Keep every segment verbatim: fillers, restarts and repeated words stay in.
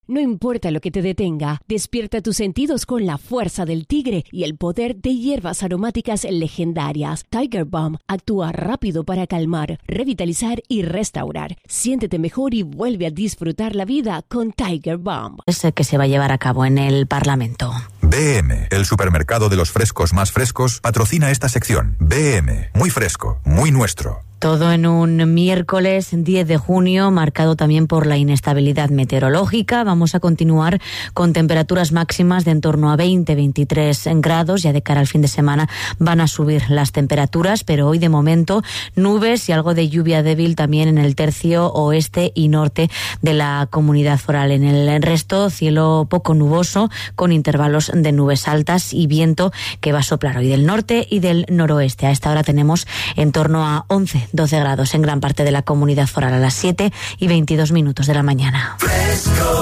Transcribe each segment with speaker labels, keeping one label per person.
Speaker 1: No importa lo que te detenga, despierta tus sentidos con la fuerza del tigre y el poder de hierbas aromáticas legendarias. Tiger Balm actúa rápido para calmar, revitalizar y restaurar. Siéntete mejor y vuelve a disfrutar la vida con Tiger Balm.
Speaker 2: Es el que se va a llevar a cabo en el Parlamento.
Speaker 3: B M, el supermercado de los frescos más frescos, patrocina esta sección. B M, muy fresco, muy nuestro.
Speaker 2: Todo en un miércoles diez de junio, marcado también por la inestabilidad meteorológica. Vamos a continuar con temperaturas máximas de en torno a veinte a veintitrés grados. Ya de cara al fin de semana van a subir las temperaturas, pero hoy de momento nubes y algo de lluvia débil también en el tercio oeste y norte de la comunidad foral. En el resto, cielo poco nuboso con intervalos de nubes altas y viento que va a soplar hoy del norte y del noroeste. A esta hora tenemos en torno a once doce grados en gran parte de la comunidad foral a las siete y veintidós minutos de la mañana.
Speaker 4: Fresco,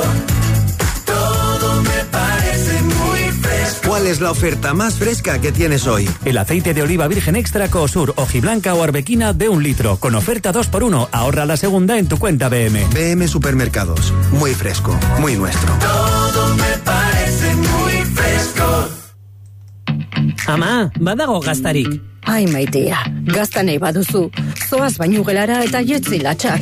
Speaker 4: todo me parece muy fresco.
Speaker 5: ¿Cuál es la oferta más fresca que tienes hoy?
Speaker 6: El aceite de oliva virgen extra Coosur, hojiblanca o arbequina de un litro, con oferta dos por uno. Ahorra la segunda en tu cuenta B M.
Speaker 5: B M Supermercados, muy fresco, muy nuestro.
Speaker 4: Todo me parece muy fresco.
Speaker 7: Ama, badago gaztarik.
Speaker 8: Ai, maitea, gazta nahi baduzu, zoaz bainu gelara eta jetzi latxak.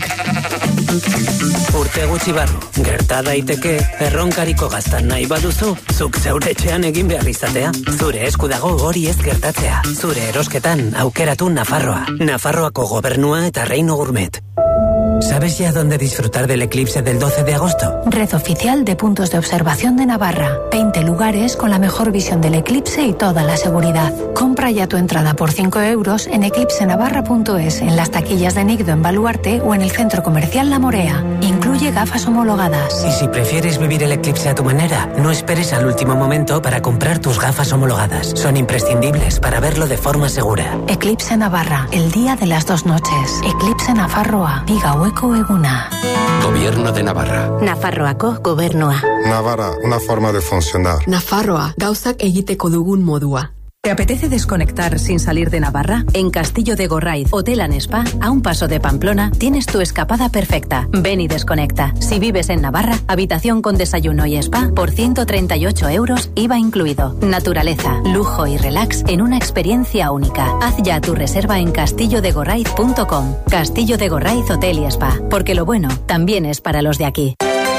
Speaker 7: Urte gutxi barru, gerta daiteke, erronkariko gaztan nahi baduzu, zuk zeure etxean egin behar izatea. Zure esku dago hori ez gertatzea. Zure erosketan aukeratu Nafarroa. Nafarroako gobernua eta Reino Gourmet. ¿Sabes ya dónde disfrutar del eclipse del doce de agosto?
Speaker 9: Red oficial de puntos de observación de Navarra. veinte lugares con la mejor visión del eclipse y toda la seguridad. Compra ya tu entrada por cinco euros en eclipse navarra punto es, en las taquillas de Nigdo en Baluarte o en el centro comercial La Morea. Incluye gafas homologadas.
Speaker 7: Y si prefieres vivir el eclipse a tu manera, no esperes al último momento para comprar tus gafas homologadas. Son imprescindibles para verlo de forma segura.
Speaker 9: Eclipse Navarra, el día de las dos noches. Eclipse Nafarroa, Igaueko eguna.
Speaker 10: Gobierno de Navarra.
Speaker 11: Nafarroako gobernua.
Speaker 12: Navarra, una forma de funcionar.
Speaker 13: Nafarroa, gauzak egiteko dugun modua.
Speaker 14: ¿Te apetece desconectar sin salir de Navarra? En Castillo de Gorraiz, Hotel and Spa, a un paso de Pamplona, tienes tu escapada perfecta. Ven y desconecta. Si vives en Navarra, habitación con desayuno y spa por ciento treinta y ocho euros, I V A incluido. Naturaleza, lujo y relax en una experiencia única. Haz ya tu reserva en castillo de gorraiz punto com. Castillo de Gorraiz Hotel y Spa. Porque lo bueno también es para los de aquí.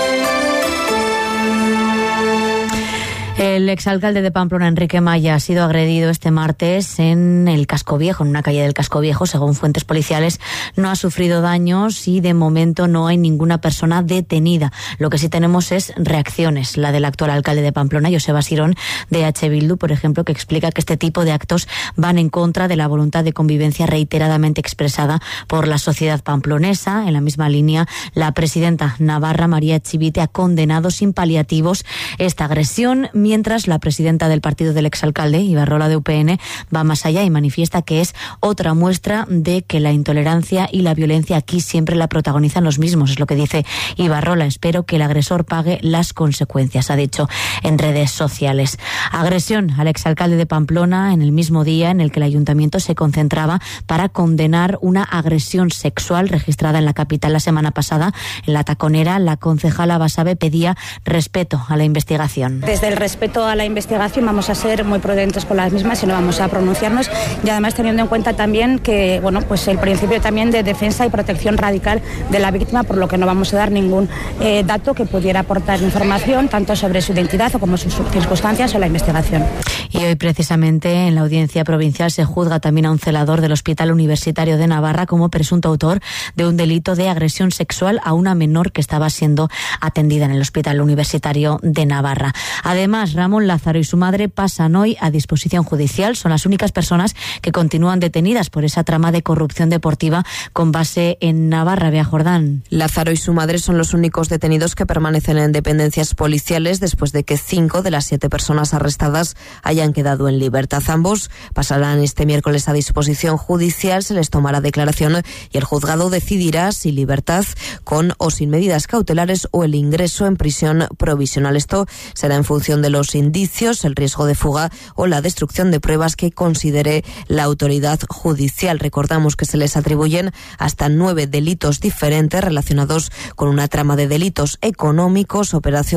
Speaker 2: El exalcalde de Pamplona, Enrique Maya, ha sido agredido este martes en el Casco Viejo, en una calle del Casco Viejo. Según fuentes policiales, no ha sufrido daños y de momento no hay ninguna persona detenida. Lo que sí tenemos es reacciones. La del actual alcalde de Pamplona, Joseba Sirón, de H. Bildu, por ejemplo, que explica que este tipo de actos van en contra de la voluntad de convivencia reiteradamente expresada por la sociedad pamplonesa. En la misma línea, la presidenta navarra, María Echivite, ha condenado sin paliativos esta agresión, mientras la presidenta del partido del exalcalde, Ibarrola de U P N, va más allá y manifiesta que es otra muestra de que la intolerancia y la violencia aquí siempre la protagonizan los mismos. Es lo que dice Ibarrola. Espero que el agresor pague las consecuencias, ha dicho en redes sociales. Agresión al exalcalde de Pamplona en el mismo día en el que el ayuntamiento se concentraba para condenar una agresión sexual registrada en la capital la semana pasada. En La Taconera, la concejala Basabe pedía respeto a la investigación.
Speaker 15: Desde el respeto a la investigación vamos a ser muy prudentes con las mismas y no vamos a pronunciarnos, y además teniendo en cuenta también que bueno, pues el principio también de defensa y protección radical de la víctima, por lo que no vamos a dar ningún eh, dato que pudiera aportar información tanto sobre su identidad o como sus circunstancias o la investigación.
Speaker 2: Y hoy precisamente en la audiencia provincial se juzga también a un celador del Hospital Universitario de Navarra como presunto autor de un delito de agresión sexual a una menor que estaba siendo atendida en el Hospital Universitario de Navarra. Además, Ramón Lázaro y su madre pasan hoy a disposición judicial. Son las únicas personas que continúan detenidas por esa trama de corrupción deportiva con base en Navarra. Bea Jordán.
Speaker 16: Lázaro y su madre son los únicos detenidos que permanecen en dependencias policiales después de que cinco de las siete personas arrestadas hayan quedado en libertad. Ambos pasarán este miércoles a disposición judicial, se les tomará declaración y el juzgado decidirá si libertad con o sin medidas cautelares o el ingreso en prisión provisional. Esto será en función de los indicios, el riesgo de fuga o la destrucción de pruebas que considere la autoridad judicial. Recordamos que se les atribuyen hasta nueve delitos diferentes relacionados con una trama de delitos económicos, operación